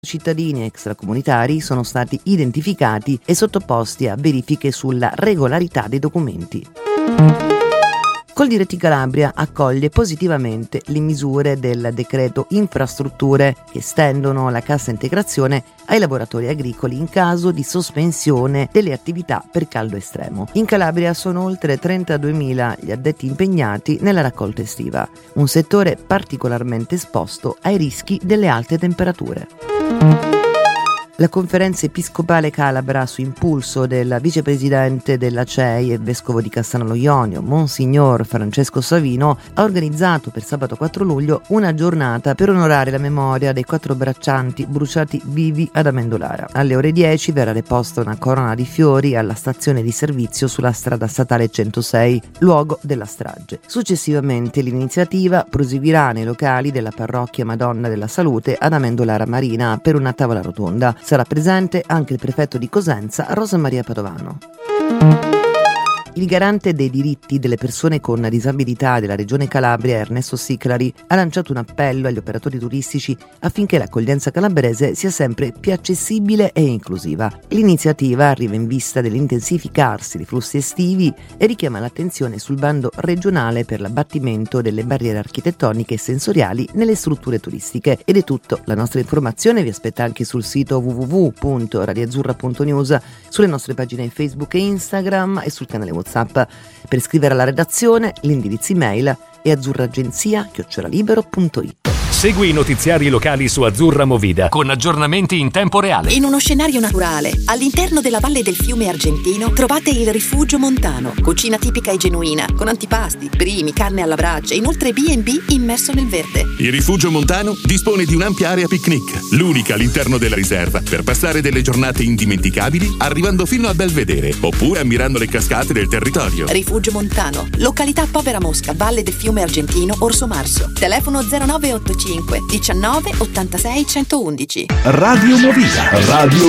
Cittadini extracomunitari sono stati identificati e sottoposti a verifiche sulla regolarità dei documenti. Coldiretti Calabria accoglie positivamente le misure del decreto infrastrutture che estendono la cassa integrazione ai lavoratori agricoli in caso di sospensione delle attività per caldo estremo. In Calabria sono oltre 32.000 gli addetti impegnati nella raccolta estiva, un settore particolarmente esposto ai rischi delle alte temperature. La Conferenza Episcopale Calabra, su impulso del vicepresidente della CEI e vescovo di Cassano lo Ionio, Monsignor Francesco Savino, ha organizzato per sabato 4 luglio una giornata per onorare la memoria dei 4 braccianti bruciati vivi ad Amendolara. Alle ore 10 verrà deposta una corona di fiori alla stazione di servizio sulla strada statale 106, luogo della strage. Successivamente l'iniziativa proseguirà nei locali della parrocchia Madonna della Salute ad Amendolara Marina per una tavola rotonda. Sarà presente anche il prefetto di Cosenza, Rosa Maria Padovano. Il garante dei diritti delle persone con disabilità della Regione Calabria, Ernesto Siclari, ha lanciato un appello agli operatori turistici affinché l'accoglienza calabrese sia sempre più accessibile e inclusiva. L'iniziativa arriva in vista dell'intensificarsi dei flussi estivi e richiama l'attenzione sul bando regionale per l'abbattimento delle barriere architettoniche e sensoriali nelle strutture turistiche. Ed è tutto. La nostra informazione vi aspetta anche sul sito www.radioazzurra.news, sulle nostre pagine Facebook e Instagram e sul canale WhatsApp. Per scrivere alla redazione l'indirizzo email è azzurragenzia@libero.it. Segui i notiziari locali su Azzurra Movida con aggiornamenti in tempo reale. In uno scenario naturale, all'interno della valle del fiume Argentino, trovate il Rifugio Montano, cucina tipica e genuina, con antipasti, primi, carne alla brace, inoltre B&B immerso nel verde. Il Rifugio Montano dispone di un'ampia area picnic, l'unica all'interno della riserva, per passare delle giornate indimenticabili arrivando fino a Belvedere, oppure ammirando le cascate del territorio. Rifugio Montano, località Povera Mosca, valle del fiume Argentino, Orso Marso. Telefono 0985 19 86 111. Radio Movida.